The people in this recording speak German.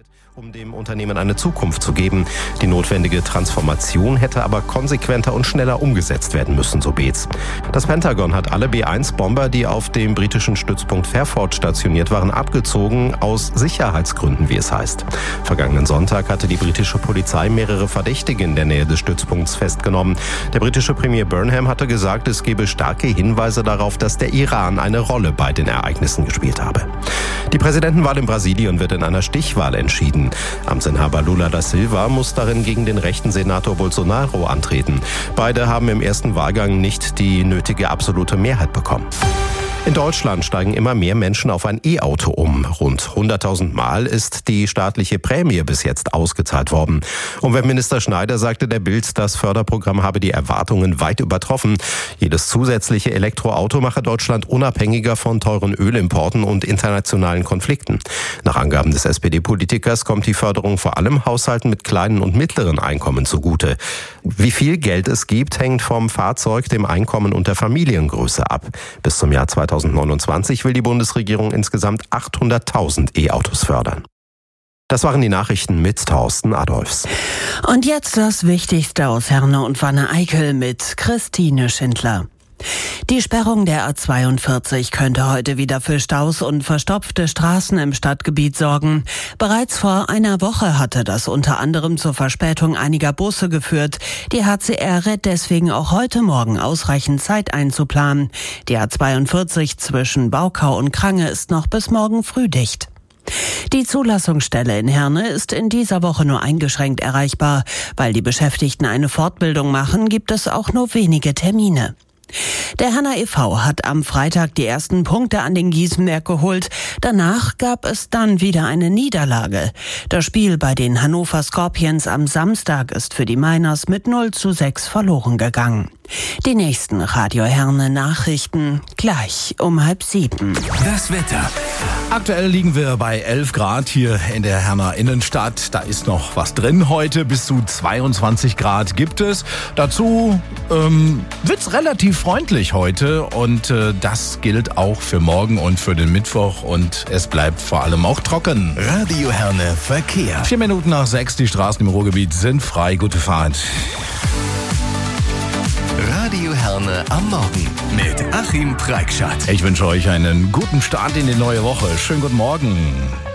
um dem Unternehmen eine Zukunft zu geben. Die notwendige Transformation hätte aber konsequenter und schneller umgesetzt werden müssen, so Beetz. Das Pentagon hat alle B-1-Bomber, die auf dem britischen Stützpunkt Fairford stationiert waren, abgezogen, aus Sicherheitsgründen, wie es heißt. Vergangenen Sonntag hatte die britische Polizei mehrere Verdächtige in der Nähe des Stützpunkts festgenommen. Der britische Premier Burnham hatte gesagt, es gebe starke Hinweise darauf, dass der Iran eine Rolle bei den Ereignissen gespielt habe. Die Präsidentenwahl in Brasilien wird in einer Stichwahl entschieden. Amtsinhaber Lula da Silva muss darin gegen den rechten Senator Bolsonaro antreten. Beide haben im ersten Wahlgang nicht die nötige absolute Mehrheit bekommen. In Deutschland steigen immer mehr Menschen auf ein E-Auto um. Rund 100.000 Mal ist die staatliche Prämie bis jetzt ausgezahlt worden. Umweltminister Schneider sagte der Bild, das Förderprogramm habe die Erwartungen weit übertroffen. Jedes zusätzliche Elektroauto mache Deutschland unabhängiger von teuren Ölimporten und internationalen Konflikten. Nach Angaben des SPD-Politikers kommt die Förderung vor allem Haushalten mit kleinen und mittleren Einkommen zugute. Wie viel Geld es gibt, hängt vom Fahrzeug, dem Einkommen und der Familiengröße ab. Bis zum Jahr 2029 will die Bundesregierung insgesamt 800.000 E-Autos fördern. Das waren die Nachrichten mit Thorsten Adolfs. Und jetzt das Wichtigste aus Herne und Wanne-Eickel mit Christine Schindler. Die Sperrung der A42 könnte heute wieder für Staus und verstopfte Straßen im Stadtgebiet sorgen. Bereits vor einer Woche hatte das unter anderem zur Verspätung einiger Busse geführt. Die HCR rät deswegen auch heute Morgen ausreichend Zeit einzuplanen. Die A42 zwischen Baukau und Krange ist noch bis morgen früh dicht. Die Zulassungsstelle in Herne ist in dieser Woche nur eingeschränkt erreichbar. Weil die Beschäftigten eine Fortbildung machen, gibt es auch nur wenige Termine. Der Herner e.V. hat am Freitag die ersten Punkte an den Gießenberg geholt. Danach gab es dann wieder eine Niederlage. Das Spiel bei den Hannover Scorpions am Samstag ist für die Miners mit 0:6 verloren gegangen. Die nächsten Radio Herne Nachrichten gleich um 6:30. Das Wetter. Aktuell liegen wir bei 11 Grad hier in der Herner Innenstadt. Da ist noch was drin heute. Bis zu 22 Grad gibt es. Dazu wird's relativ freundlich heute und das gilt auch für morgen und für den Mittwoch und es bleibt vor allem auch trocken. Radio Herne Verkehr. 4 Minuten nach 6, die Straßen im Ruhrgebiet sind frei. Gute Fahrt. Radio Herne am Morgen mit Achim Preikschat. Ich wünsche euch einen guten Start in die neue Woche. Schönen guten Morgen.